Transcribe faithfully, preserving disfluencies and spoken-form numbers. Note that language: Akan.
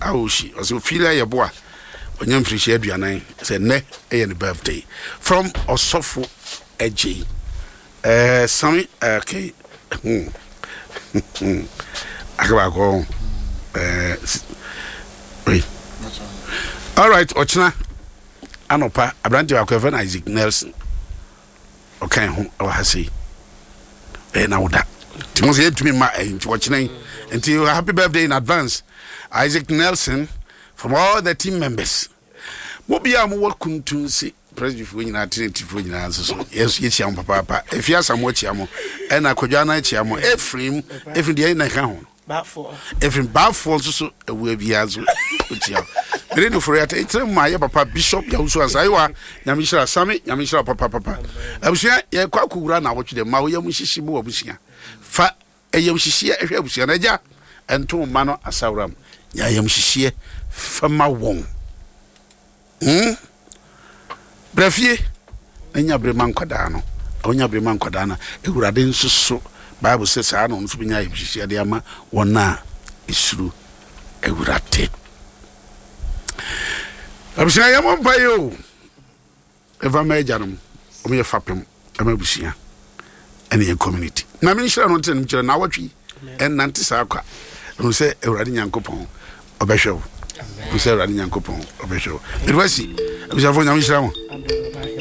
awoshi oso feel ye boa onyam frihye aduanan say ne e ye birthday from Osofo Eji eh Sami okay hmm akaba ko eh wait all right ochina anopa abrante wa ko Isaac Nelson okay ho o ha sei eh na woda timo say to me ma enti ochina enti happy birthday in advance Isaac Nelson from all the team members mobia mo wakuntunsi president fo nyina trinity fo nyina so yes ye chiam papa papa efia samo chiam e na kwadwana chiam Ephraim Ephraim de na ka ho Bafo Ephraim Bafo so so ewu abiazo chiam mere no for ya etrem ma ye papa bishop ya usu ansaiwa nyamishira sami nyamishira papa papa abusia ye kwa kugura na wotwe de ma wo yam hihyi bo abusia fa eyam hihyi ehwe abusia na ja ento ma no asawram ya yam hihyi fa ma won hmm brafie enya breman kwada no onya breman kwada na ewurade nsusu bible says sa no nsu binya yibhihia de ama wona isuru ewurade abusha ya mompa yo eva mejanum o me fapem ama busia ene community na me nhira no ntem kire na watwi en nante sa akwa no se ewurade nyankopon obehwew amen se ewurade nyankopon obehwew it was abusha fo nyam nhira mo